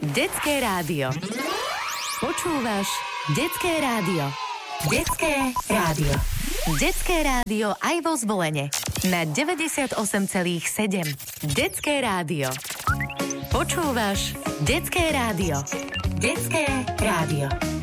Detské rádio. Počúvaš Detské rádio. Detské rádio. Detské rádio aj vo Zvolene. Na 98,7. Detské rádio. Počúvaš Detské rádio. Detské rádio.